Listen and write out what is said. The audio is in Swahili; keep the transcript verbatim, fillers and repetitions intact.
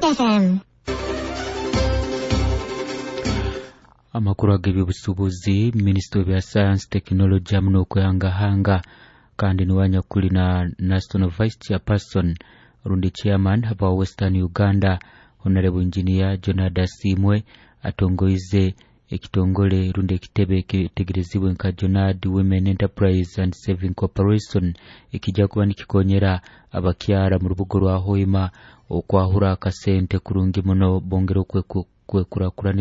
F M. Amakuru ag'eby'obusuubuzi, Ministry of Science, Technology hamwe n'okweyangahanga kandi niwanya kuli na National Vice Chairperson rundi Chairman aba Western Uganda Honorable Engineer Jonada Simwe atongoize ekitongole rundi ekitebe kitegerezibwe nka Jonad Women Enterprise and Saving Corporation ekijja kuba nikikonyera abakyara mu rubugo rwa Hoima okwahura akasente kurungi muno bongero kwekurakurana